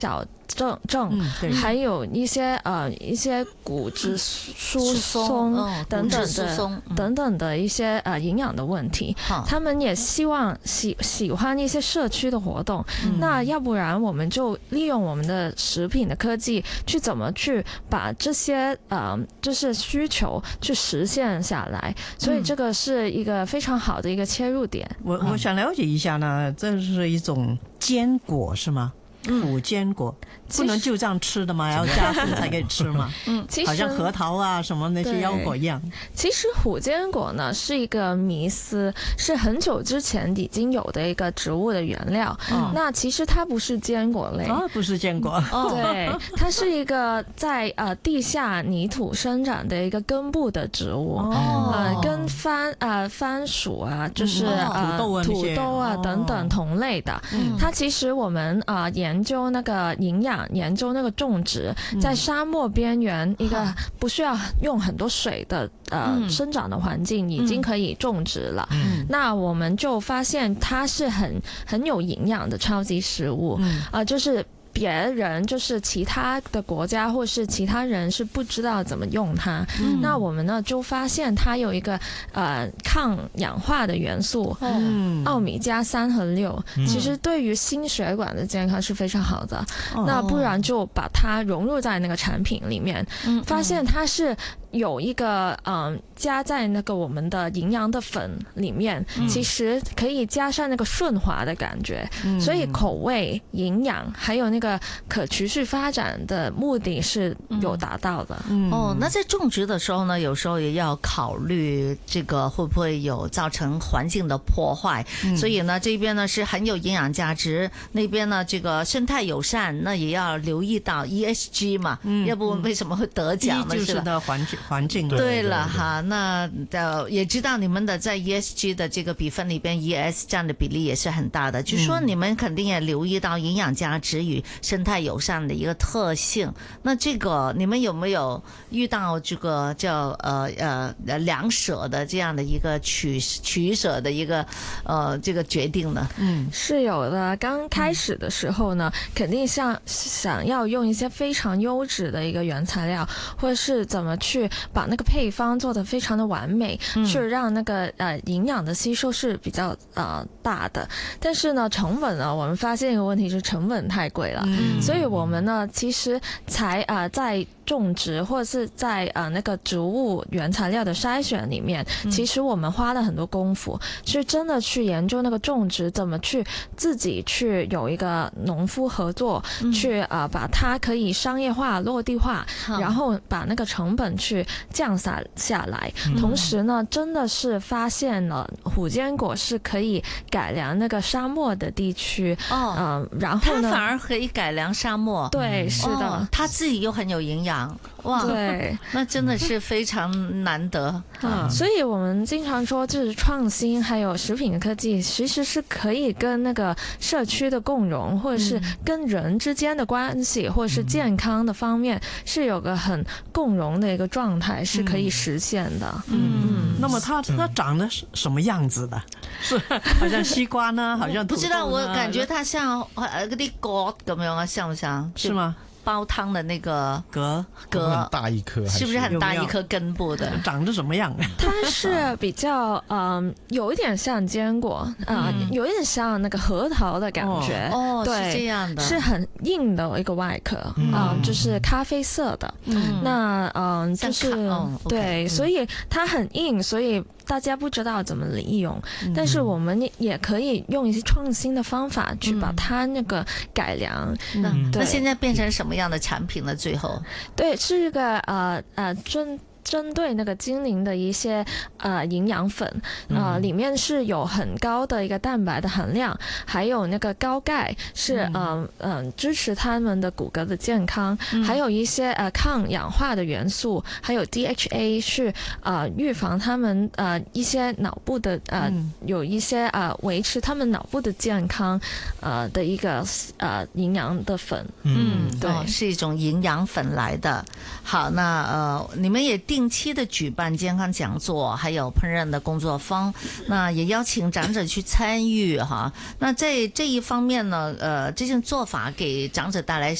小症，还有一些骨质疏松等等的一些营养的问题，他们也希望喜欢一些社区的活动，那要不然我们就利用我们的食品的科技去怎么去把这些就是需求去实现下来，所以这个是一个非常好的一个切入点。 我想了解一下呢，这是一种坚果是吗？苦坚果不能就这样吃的吗？要加工才可以吃吗？好像核桃啊什么那些腰果一样。 其实虎坚果呢是一个迷思，是很久之前已经有的一个植物的原料。那其实它不是坚果类不是坚果。 对，它是一个在地下泥土生长的一个根部的植物。跟番薯啊，就是土豆啊等等同类的。它其实我们研究那个营养，研究那个种植，在沙漠边缘一个不需要用很多水的生长的环境已经可以种植了。那我们就发现它是很有营养的超级食物。就是别人就是其他的国家或是其他人是不知道怎么用它。那我们呢就发现它有一个抗氧化的元素，奥米加3和6，其实对于心血管的健康是非常好的。那不然就把它融入在那个产品里面，发现它是有一个加在那个我们的营养的粉里面，其实可以加上那个顺滑的感觉，所以口味、营养还有那个可持续发展的目的是有达到的。 那在种植的时候呢，有时候也要考虑这个会不会有造成环境的破坏，所以呢这边呢是很有营养价值，那边呢这个生态友善，那也要留意到 ESG 嘛，要不为什么会得奖呢？ 就是的环境。 对了哈，那也知道你们的在 ESG 的这个比分里边 ES 占的比例也是很大的，就是说你们肯定也留意到营养价值与生态友善的一个特性。那这个你们有没有遇到这个叫两舍的这样的一个取舍的一个这个决定呢？ 是有的。刚开始的时候呢，肯定想要用一些非常优质的一个原材料，或者是怎么去把那个配方做得非常的完美，去让那个营养的吸收是比较大的。但是呢，成本呢，我们发现一个问题是成本太贵了，所以我们呢其实才在种植或者是在那个植物原材料的筛选里面，其实我们花了很多功夫，是真的去研究那个种植怎么去自己去有一个农夫合作，去把它可以商业化落地化，然后把那个成本去降下来。同时呢，真的是发现了虎坚果是可以改良那个沙漠的地区。然后呢， 它反而可以改良沙漠。 对，是的， 它自己又很有营养。哇， 对， 那真的是非常难得。 所以我们经常说，就是创新还有食品科技，其实是可以跟那个社区的共融，或者是跟人之间的关系，或者是健康的方面，是有个很共融的一个状态，是可以实现的。 那么它长得什么样子的？是好像西瓜呢，好像土豆呢， 不知道，我感觉它像嗰啲葛咁樣啊，像不像？ 是吗？ 煲汤的那个葛很大一颗， 是不是很大一颗根部的？ 长得什么样？ 它是比较有一点像坚果有一点像那个核桃的感觉。 对，是这样的， 是很硬的一个外壳，就是咖啡色的。那就是对，所以它很硬，所以大家不知道怎么利用，但是我们也可以用一些创新的方法去把它那个改良。 那现在变成什么样的产品了？最后， 对，是一个针对那个精灵的一些营养粉，里面是有很高的一个蛋白的含量，还有那个高钙是支持他们的骨骼的健康，还有一些抗氧化的元素，还有 DHA 是预防他们一些脑部的有一些维持他们脑部的健康的一个营养的粉。 对，是一种营养粉来的。好，那你们也定期的舉辦健康講座，還有烹飪的工作坊，那也邀請長者去參與哈。那在這一方面呢，這種做法給長者帶來